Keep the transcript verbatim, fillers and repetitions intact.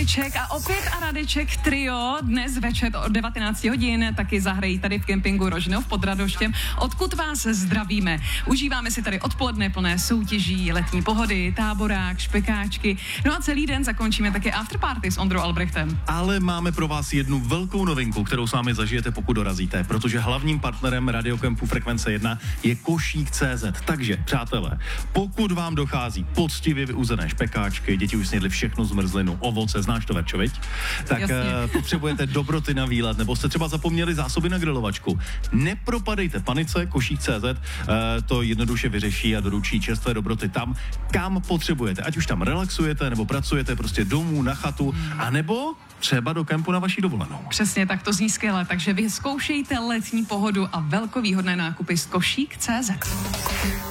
Radeček a opět a Radeček trio dnes večer od devatenáct hodin taky zahrají tady v kempingu Rožnov pod Radoštěm, odkud vás zdravíme. Užíváme si tady odpoledne plné soutěží, letní pohody, táborák, špekáčky. No a celý den zakončíme taky afterparty s Ondrou Albrechtem. Ale máme pro vás jednu velkou novinku, kterou s vámi zažijete, pokud dorazíte, protože hlavním partnerem Radiokempu Frekvence jedna je Košík tečka cé zet. Takže, přátelé, pokud vám dochází poctivě vyuzené špekáčky, děti už snědly všechno zmrzlinu, ovoce, znáš to, Verčo, viď? Tak uh, potřebujete dobroty na výlet, nebo jste třeba zapomněli zásoby na grilovačku. Nepropadejte panice, Košík tečka cé zet uh, to jednoduše vyřeší a doručí čerstvé dobroty tam, kam potřebujete. Ať už tam relaxujete, nebo pracujete prostě domů, na chatu, anebo třeba do kempu na vaší dovolenou. Přesně, tak to zní skvěle, takže vy zkoušejte letní pohodu a velkovýhodné nákupy z Košík tečka cé zet.